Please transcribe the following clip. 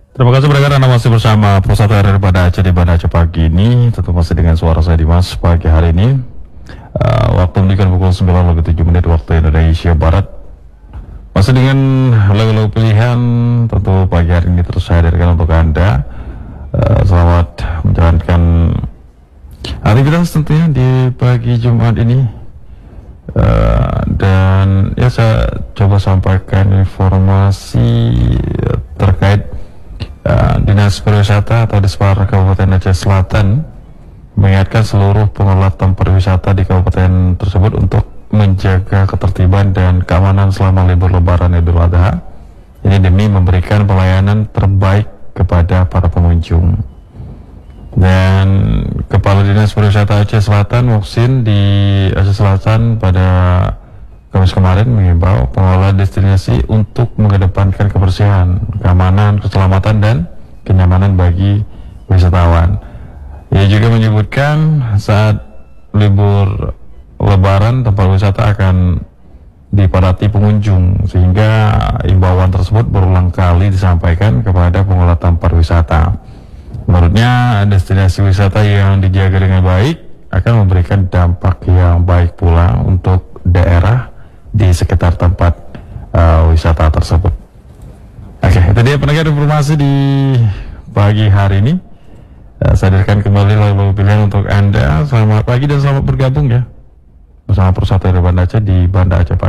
Terima kasih pendengar, Anda masih bersama Pusat RRI Banda Aceh di Banda Aceh pagi ini. Tentu masih dengan suara saya Dimas pagi hari ini. Waktu menunjukkan pukul 9:07 waktu Indonesia Barat. Masih dengan lagu-lagu pilihan, tentu pagi hari ini terus saya hadirkan untuk Anda. Selamat menjalankan aktivitas tentunya di pagi Jumat ini. Dan ya saya coba sampaikan informasi terkait Dinas Pariwisata atau Dispar Kabupaten Aceh Selatan mengingatkan seluruh pengelola tempat wisata di kabupaten tersebut untuk menjaga ketertiban dan keamanan selama libur Lebaran Idul Adha. Ini demi memberikan pelayanan terbaik kepada para pengunjung. Dan Kepala Dinas Pariwisata Aceh Selatan Muhsin di Aceh Selatan pada Kamis kemarin mengimbau pengelola destinasi untuk mengedepankan kebersihan, keamanan, keselamatan, dan kenyamanan bagi wisatawan. Ia juga menyebutkan saat libur Lebaran tempat wisata akan dipadati pengunjung, sehingga imbauan tersebut berulang kali disampaikan kepada pengelola tempat wisata. Menurutnya, destinasi wisata yang dijaga dengan baik akan memberikan dampak yang baik pula untuk daerah di sekitar tempat wisata tersebut. Oke, itu dia pendengar informasi di pagi hari ini. Saya hadirkan kembali lagu pilihan untuk Anda. Selamat pagi dan selamat bergabung ya bersama Persatuan Banda Aceh di Banda Aceh Pagi.